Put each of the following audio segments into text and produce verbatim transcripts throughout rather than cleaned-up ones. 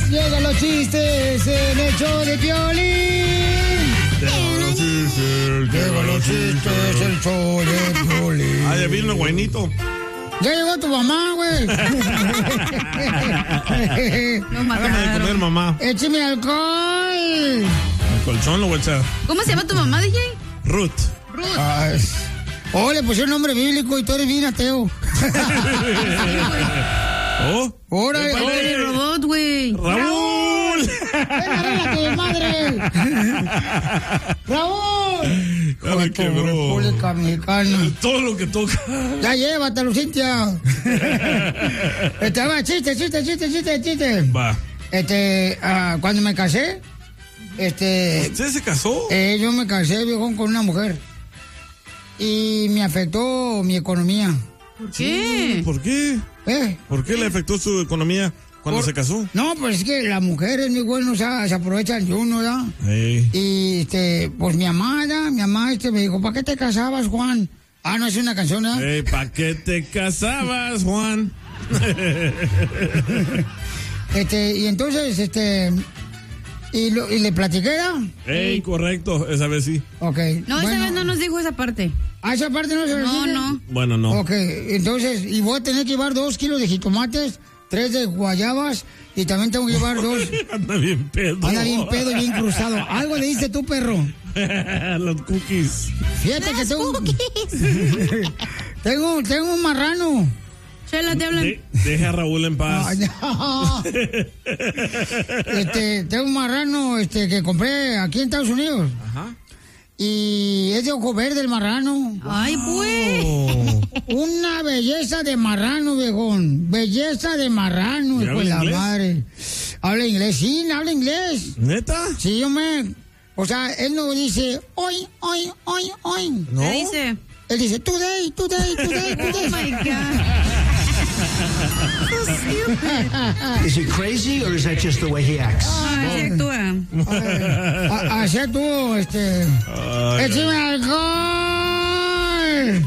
Llegan los chistes en el show de Piolín. Llegan los chistes, Llegan los chistes en el show de Piolín. Ah, ya vino el guainito. Ya llegó tu mamá, güey. No Hágame de comer, mamá. Écheme alcohol. El colchón lo voy a echar. ¿Cómo se llama tu mamá, D J? Ruth. Ruth. Ay. Oh, le pusieron nombre bíblico y tú eres bien ateo. Oh. Órale, órale, robot, güey. Raúl. Ven, arréglate, madre. Raúl. Ya me quebró. República Mexicana. Todo lo que toca. Ya llévatelo, Cintia. Este, va, chiste, chiste, chiste, chiste, chiste. Va. Este, uh, cuando me casé, este... ¿Usted se casó? Eh, yo me casé, viejón, con una mujer. Y me afectó mi economía. ¿Por qué? Sí, ¿por qué? ¿Eh? ¿Por qué le afectó su economía cuando Por... se casó? No, pues es que las mujeres, muy bueno, o sea, se aprovechan de uno, ¿verdad? Hey. Y, este, pues mi amada, mi mamá, este, me dijo, ¿para qué te casabas, Juan? Ah, no, es una canción, ¿verdad? Hey, ¿para qué te casabas, Juan? Este, y entonces, este... Y, lo, y le platiqué, ¿verdad? Ey, correcto, esa vez sí. Ok. No, bueno. esa vez no nos dijo esa parte. ¿A esa parte no se lo No, dice? no. Bueno, no. Ok, entonces, y voy a tener que llevar dos kilos de jitomates, tres de guayabas, y también tengo que llevar dos... Anda bien pedo. Anda bien pedo y bien cruzado. Algo le dice tú, perro. Los cookies. Fíjate que tengo... tengo, tengo un marrano. Chela, te hablan. De, deja a Raúl en paz. Ay, no. Este, tengo un marrano este, que compré aquí en Estados Unidos. Ajá. Y es de ojo verde el marrano. Ay, pues. Oh. Una belleza de marrano, viejón. Belleza de marrano, hijo de la inglés? madre. Habla inglés, sí, habla inglés. ¿Neta? Sí, yo me... O sea, él no dice, hoy, hoy, hoy, hoy. ¿No? ¿Qué dice? Él dice, today, today, today, today. Oh, my God. So stupid. Is he crazy or is that just the way he acts? Ah, se actúa. A- Así tú, este... Ay, ¡Échame alcohol!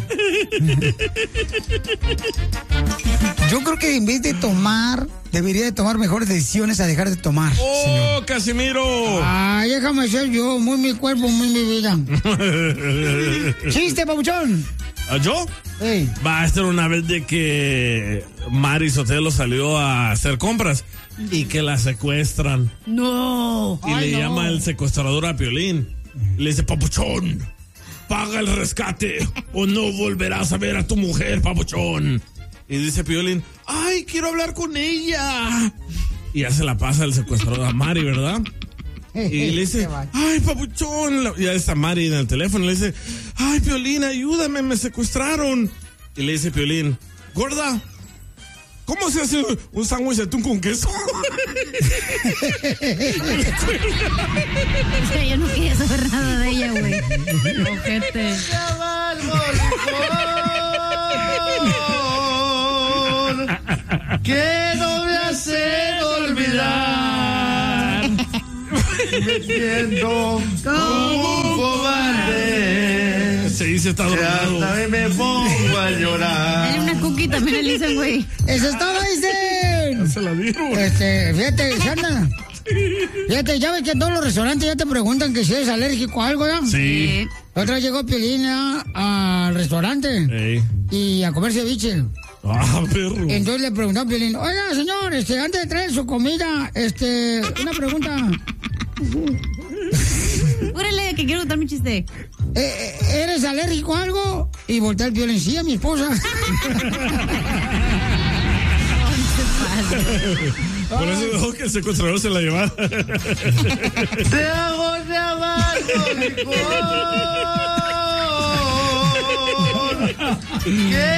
Yo creo que en vez de tomar, debería de tomar mejores decisiones a dejar de tomar. ¡Oh, señor. Casimiro! Ay, déjame ser yo, muy mi cuerpo, muy mi vida. ¡Chiste, papuchón! ¿Ah, ¿Yo? Hey. Va a estar una vez de que Mari Sotelo salió a hacer compras y que la secuestran. No. Y Ay, le no. llama el secuestrador a Piolín. Y le dice, papuchón, paga el rescate o no volverás a ver a tu mujer, papuchón. Y dice Piolín, ay, quiero hablar con ella. Y ya se la pasa el secuestrador a Mari, ¿verdad? Y le dice, ay, papuchón. Ya está Mari en el teléfono. Le dice, ay, Piolín, ayúdame, me secuestraron. Y le dice Piolín, gorda, ¿cómo se hace un sándwich de atún con queso? O sea, yo no quería saber nada de ella, güey. Ojete. Que no me hacen olvidar. Me siento como un cobarde. Se dice, está Que drogado. hasta me pongo a Dale llorar. una cookie también le dicen, güey. ¡Eso es todo, dicen! Se la dieron. Este, fíjate, Sandra. Fíjate, ya ves que en todos los restaurantes ya te preguntan que si eres alérgico a algo, ¿ya? Sí. La otra vez llegó Piolín a- al restaurante Ey. y a comer ceviche. Ah, perro. Entonces le preguntó a Piolín, oiga, señor, este, antes de traer su comida, este, una pregunta. Úrale, que quiero contar mi chiste. Eh, ¿Eres alérgico a algo? Y voltea el Piolín, sí, a mi esposa. Por eso dejó que el secuestrador se la llevara. Te hago de abajo mi corazón. Que